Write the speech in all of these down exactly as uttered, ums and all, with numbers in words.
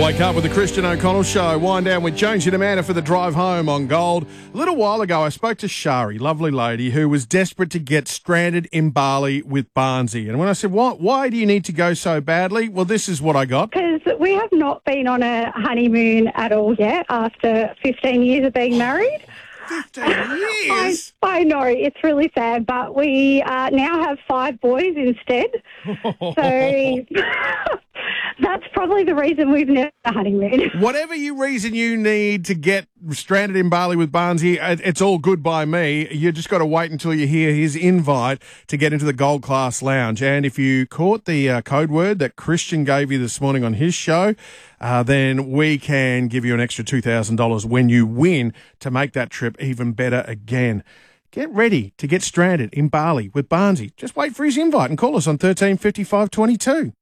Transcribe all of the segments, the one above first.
Wake up with the Christian O'Connell Show. Wind down with Jonesy and Amanda for the drive home on Gold. A little while ago, I spoke to Shari, lovely lady, who was desperate to get stranded in Bali with Barnsey. And when I said, "What? Why do you need to go so badly?" Well, this is what I got. Because we have not been on a honeymoon at all yet after fifteen years of being married. fifteen years? I, I know, it's really sad, but we uh, now have five boys instead. So that's probably the reason we've never had a honeymoon. Whatever you reason you need to get stranded in Bali with Barnsey, it's all good by me. You just got to wait until you hear his invite to get into the Gold Class Lounge. And if you caught the uh, code word that Christian gave you this morning on his show, uh, then we can give you an extra two thousand dollars when you win to make that trip even better again. Get ready to get stranded in Bali with Barnsey. Just wait for his invite and call us on thirteen fifty-five twenty-two.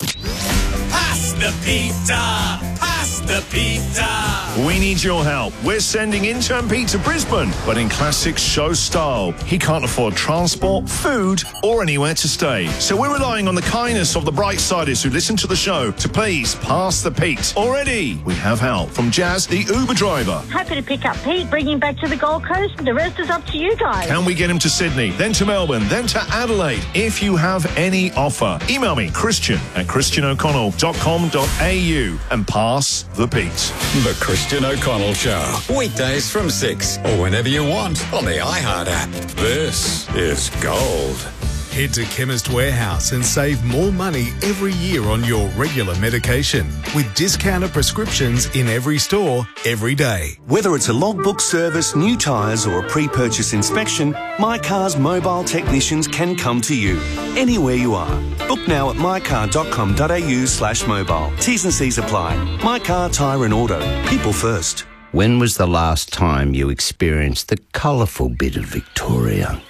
Pass the pizza! Pass the pizza! We need your help. We're sending intern Pete to Brisbane, but in classic show style. He can't afford transport, food, or anywhere to stay. So we're relying on the kindness of the Brightsiders who listen to the show to please pass the Pete. Already, we have help from Jazz, the Uber driver. Happy to pick up Pete, bring him back to the Gold Coast. The rest is up to you guys. Can we get him to Sydney, then to Melbourne, then to Adelaide? If you have any offer, email me, Christian at christian o'connell dot com dot a u and pass the Pete. The Christian O'Connell Show. Weekdays from six or whenever you want on the iHeart app. This is Gold. Head to Chemist Warehouse and save more money every year on your regular medication with discounted prescriptions in every store, every day. Whether it's a logbook service, new tyres or a pre-purchase inspection, My Car's mobile technicians can come to you anywhere you are. Book now at mycar dot com dot a u slash mobile. T's and C's apply. My Car, Tyre and Auto. People first. When was the last time you experienced the colourful bit of Victoria?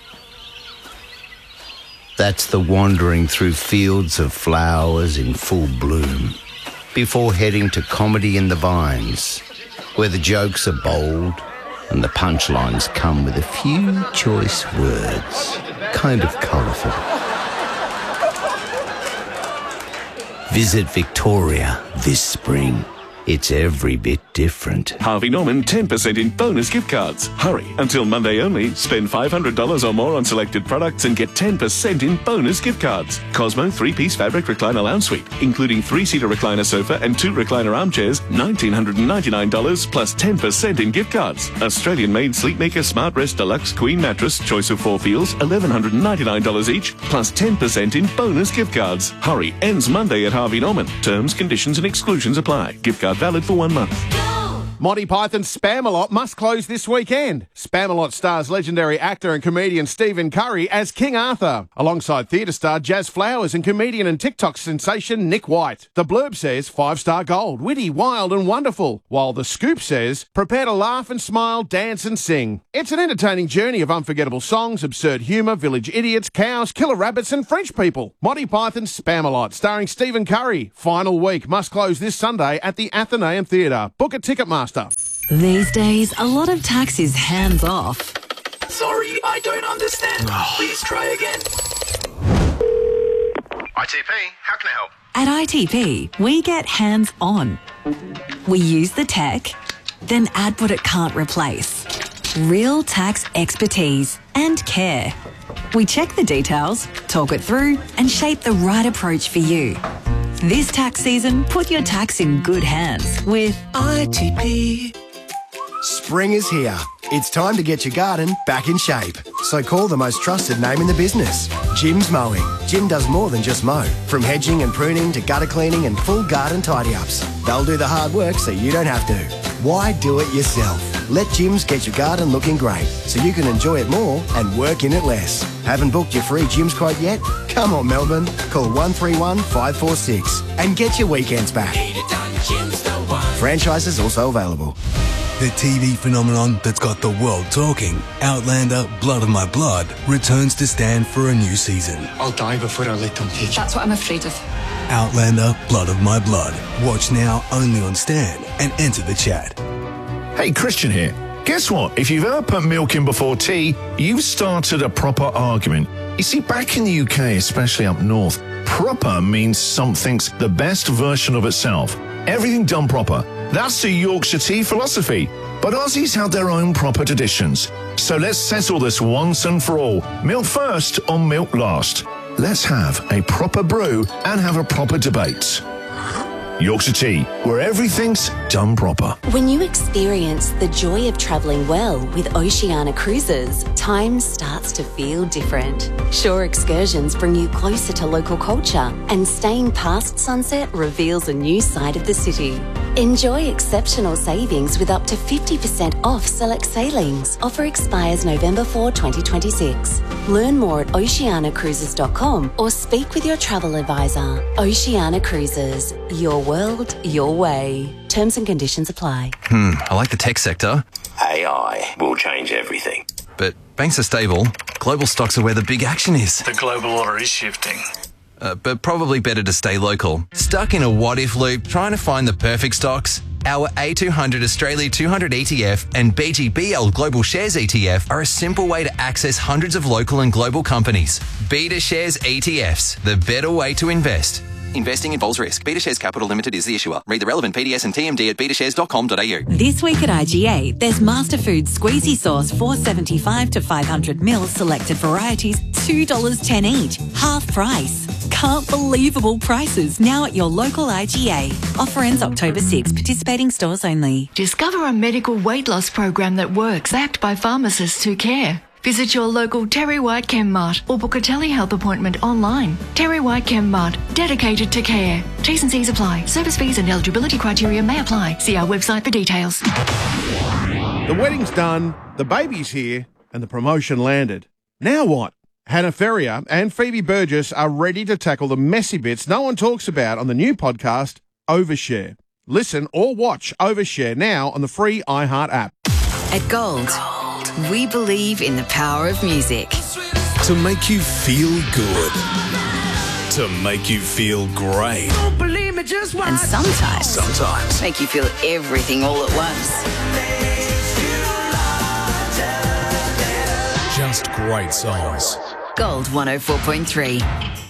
That's the wandering through fields of flowers in full bloom before heading to Comedy in the Vines, where the jokes are bold and the punchlines come with a few choice words, kind of colourful. Visit Victoria this spring. It's every bit different. Harvey Norman, ten percent in bonus gift cards. Hurry, until Monday only. Spend five hundred dollars or more on selected products and get ten percent in bonus gift cards. Cosmo three-piece fabric recliner lounge suite, including three-seater recliner sofa and two recliner armchairs, one thousand nine hundred ninety-nine dollars plus ten percent in gift cards. Australian-made Sleepmaker Smart Rest Deluxe Queen Mattress, choice of four feels, one thousand one hundred ninety-nine dollars each, plus ten percent in bonus gift cards. Hurry, ends Monday at Harvey Norman. Terms, conditions and exclusions apply. Gift card valid for one month. Monty Python's Spamalot must close this weekend. Spamalot stars legendary actor and comedian Stephen Curry as King Arthur, alongside theatre star Jazz Flowers and comedian and TikTok sensation Nick White. The blurb says five-star gold, witty, wild and wonderful, while the scoop says prepare to laugh and smile, dance and sing. It's an entertaining journey of unforgettable songs, absurd humour, village idiots, cows, killer rabbits and French people. Monty Python's Spamalot, starring Stephen Curry. Final week, must close this Sunday at the Athenaeum Theatre. Book a Ticketmaster. These days, a lot of tax is hands-off. Sorry, I don't understand. Please try again. I T P, how can I help? At I T P, we get hands-on. We use the tech, then add what it can't replace. Real tax expertise and care. We check the details, talk it through, and shape the right approach for you. This tax season, put your tax in good hands with I T P. Spring is here. It's time to get your garden back in shape. So call the most trusted name in the business, Jim's Mowing. Jim does more than just mow. From hedging and pruning to gutter cleaning and full garden tidy-ups. They'll do the hard work so you don't have to. Why do it yourself? Let Jim's get your garden looking great so you can enjoy it more and work in it less. Haven't booked your free Jim's quote yet? Come on, Melbourne. Call one three one, five four six and get your weekends back. Franchises also available. The T V phenomenon that's got the world talking, Outlander Blood of My Blood, returns to stand for a new season. I'll die before I let them take you. That's what I'm afraid of. Outlander Blood of My Blood. Watch now only on Stan and enter the chat. Hey, Christian here. Guess what? If you've ever put milk in before tea, you've started a proper argument. You see, back in the U K, especially up north, proper means something's the best version of itself. Everything done proper. That's the Yorkshire tea philosophy. But Aussies have their own proper traditions. So let's settle this once and for all. Milk first or milk last? Let's have a proper brew and have a proper debate. Yorkshire Tea, where everything's done proper. When you experience the joy of travelling well with Oceania Cruises, time starts to feel different. Shore excursions bring you closer to local culture, and staying past sunset reveals a new side of the city. Enjoy exceptional savings with up to fifty percent off select sailings. Offer expires November fourth, twenty twenty-six. Learn more at oceania cruises dot com or speak with your travel advisor. Oceania Cruises, your world, your way. Terms and conditions apply. Hmm, I like the tech sector. A I will change everything. But banks are stable. Global stocks are where the big action is. The global order is shifting. Uh, but probably better to stay local. Stuck in a what-if loop trying to find the perfect stocks? Our A two hundred Australia two hundred E T F and B G B L Global Shares E T F are a simple way to access hundreds of local and global companies. Beta Shares E T Fs, the better way to invest. Investing involves risk. Beta Shares Capital Limited is the issuer. Read the relevant P D S and T M D at beta shares dot com dot a u. This week at I G A, there's Masterfoods Squeezy Sauce, four seventy-five to five hundred mils, selected varieties, two dollars ten each, half price. Can't believable prices now at your local I G A. Offer ends October sixth. Participating stores only. Discover a medical weight loss program that works, backed by pharmacists who care. Visit your local Terry White Chem Mart or book a telehealth appointment online. Terry White Chem Mart, dedicated to care. T's and C's apply. Service fees and eligibility criteria may apply. See our website for details. The wedding's done, the baby's here, and the promotion landed. Now what? Hannah Ferrier and Phoebe Burgess are ready to tackle the messy bits no one talks about on the new podcast, Overshare. Listen or watch Overshare now on the free iHeart app. At Gold, we believe in the power of music. To make you feel good. To make you feel great. And sometimes, Sometimes. make you feel everything all at once. Just great songs. Gold one oh four point three.